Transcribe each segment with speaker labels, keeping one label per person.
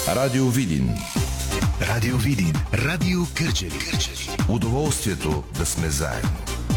Speaker 1: Радио Видин.
Speaker 2: Радио Видин. Радио Кърджали.
Speaker 1: Удоволствието да сме заедно.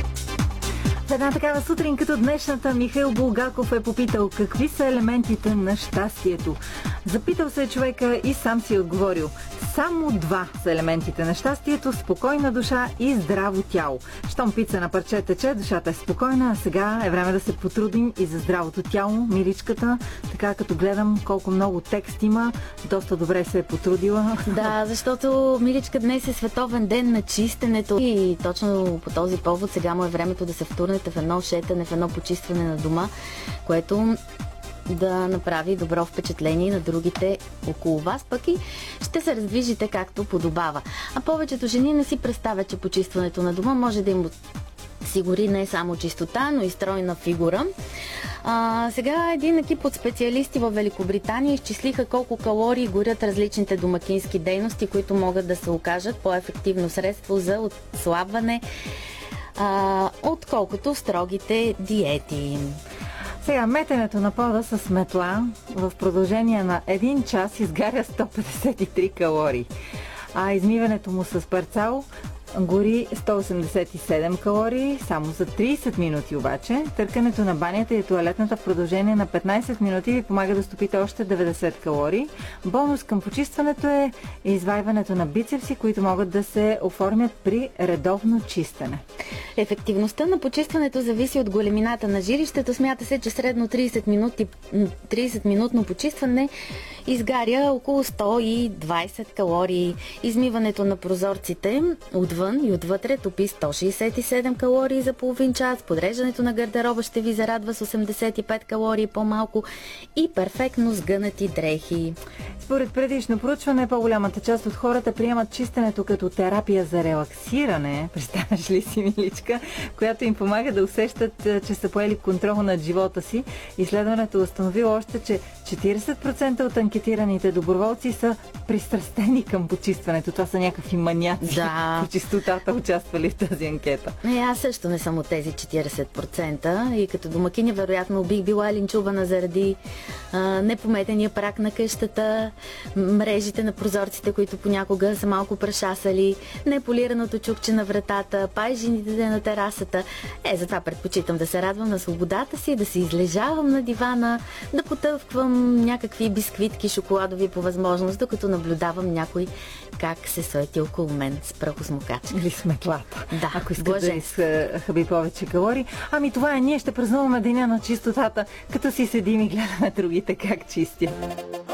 Speaker 3: В една такава сутрин като днешната Михаил Булгаков е попитал какви са елементите на щастието. Запитал се човека и сам си отговорил. Само два са елементите на щастието – спокойна душа и здраво тяло. Щом пица на парче тече, душата е спокойна, а сега е време да се потрудим и за здравото тяло. Миличката, така като гледам колко много текст има, доста добре се е потрудила.
Speaker 4: Да, защото, Миличка, днес е световен ден на чистенето и точно по този повод сега му е времето да се втурнете в едно шетане, в едно почистване на дома, което да направи добро впечатление на другите около вас, пък и ще се раздвижите както подобава. А повечето жени не си представят, че почистването на дома може да им осигури не само чистота, но и стройна фигура. Сега един екип от специалисти в Великобритания изчислиха колко калории горят различните домакински дейности, които могат да се окажат по-ефективно средство за отслабване, отколкото строгите диети.
Speaker 3: Сега, метенето на пода с метла в продължение на 1 час изгаря 153 калории, а измиването му с парцал гори 187 калории само за 30 минути обаче. Търкането на банята и тоалетната в продължение на 15 минути ви помага да стопите още 90 калории. Бонус към почистването е извайването на бицепси, които могат да се оформят при редовно чистене.
Speaker 4: Ефективността на почистването зависи от големината на жилището. Смята се, че средно 30-минутно почистване изгаря около 120 калории. Измиването на прозорците отвън и отвътре топи 167 калории за половин час. Подреждането на гардероба ще ви зарадва с 85 калории по-малко и перфектно сгънати дрехи.
Speaker 3: Според предишно проучване, по-голямата част от хората приемат чистенето като терапия за релаксиране. Представяш ли си, Миличка, която им помага да усещат, че са поели контрол над живота си. Изследването установило още, че 40% от анкетираните доброволци са пристрастени към почистването. Това са някакви маняци по чистотата, участвали в тази анкета.
Speaker 4: Аз също не съм от тези 40% и като домакиня вероятно бих била линчувана заради непометения прак на къщата, мрежите на прозорците, които понякога са малко прешасали, неполираното чукче на вратата, пайжените на терасата. Затова предпочитам да се радвам на свободата си, да се излежавам на дивана, да потъвквам някакви бисквитки, шоколадови по възможност, докато наблюдавам някой как се суети около мен с прахосмокачка.
Speaker 3: Или с метлата.
Speaker 4: Да,
Speaker 3: ако искате да изхъби повече калории. Това е, ние ще празнуваме деня на чистотата, като си седим и гледаме другите как чистят.